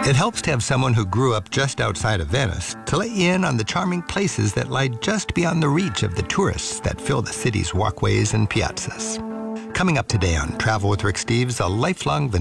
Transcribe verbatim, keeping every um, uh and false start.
It helps to have someone who grew up just outside of Venice to let you in on the charming places that lie just beyond the reach of the tourists that fill the city's walkways and piazzas. Coming up today on Travel with Rick Steves, a lifelong